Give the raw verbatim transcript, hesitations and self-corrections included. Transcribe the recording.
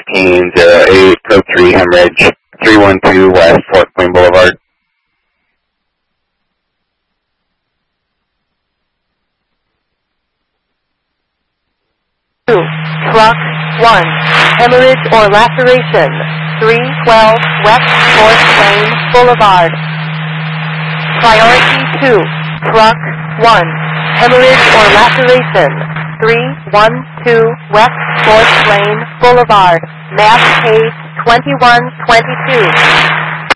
fourteen zero eight, code three hemorrhage, three one two West Fort Wayne Boulevard. two, truck one, hemorrhage or laceration, three twelve West Fort Wayne Boulevard. Priority two, truck one, hemorrhage or laceration, three one two West Fort Wayne Boulevard, map page twenty-one twenty-two.